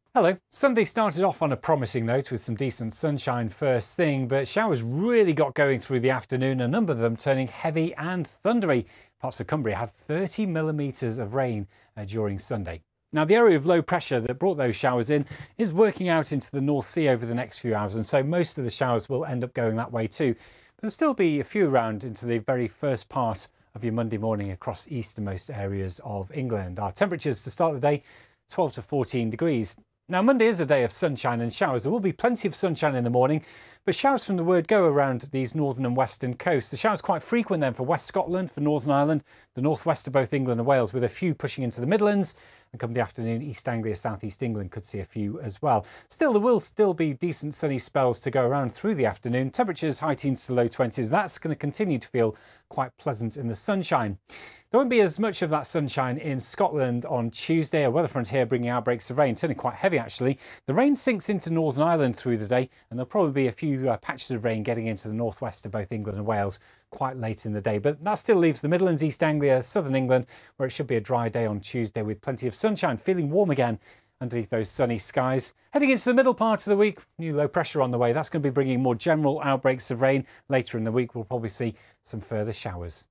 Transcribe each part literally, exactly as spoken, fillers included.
Hello. Sunday started off on a promising note with some decent sunshine first thing, but showers really got going through the afternoon, a number of them turning heavy and thundery. Parts of Cumbria had thirty millimetres of rain uh, during Sunday. Now, the area of low pressure that brought those showers in is working out into the North Sea over the next few hours, and so most of the showers will end up going that way too. But there'll still be a few around into the very first part of your Monday morning across easternmost areas of England. Our temperatures to start the day, twelve to fourteen degrees. Now, Monday is a day of sunshine and showers. There will be plenty of sunshine in the morning, but showers from the word go around these northern and western coasts. The showers quite frequent then for West Scotland, for Northern Ireland, the northwest of both England and Wales, with a few pushing into the Midlands. And come the afternoon, East Anglia, South East England could see a few as well. Still, there will still be decent sunny spells to go around through the afternoon. Temperatures high teens to low twenties. That's going to continue to feel quite pleasant in the sunshine. There won't be as much of that sunshine in Scotland on Tuesday. A weather front here bringing outbreaks of rain, turning quite heavy actually. The rain sinks into Northern Ireland through the day, and there'll probably be a few uh, patches of rain getting into the northwest of both England and Wales quite late in the day. But that still leaves the Midlands, East Anglia, southern England, where it should be a dry day on Tuesday with plenty of sunshine, feeling warm again underneath those sunny skies. Heading into the middle part of the week, new low pressure on the way. That's going to be bringing more general outbreaks of rain. Later in the week, we'll probably see some further showers.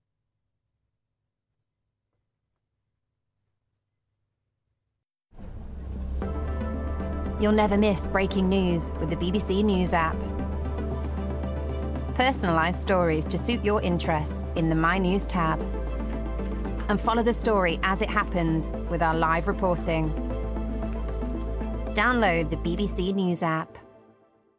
You'll never miss breaking news with the B B C News app. Personalised stories to suit your interests in the My News tab. And follow the story as it happens with our live reporting. Download the B B C News app.